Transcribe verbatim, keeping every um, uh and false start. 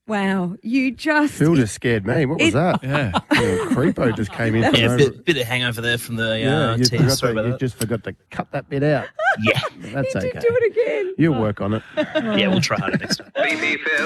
Wow, you just... Phil just scared me. What was It- that? Yeah. Little creepo just came in. From Yeah, a over- bit, bit of hangover there from the yeah, uh, you, tea. forgot Sorry to, about you that. just forgot to cut that bit out. Yeah, That's you okay. did do it again. You'll work on it. yeah, we'll try harder next time. B B Fib.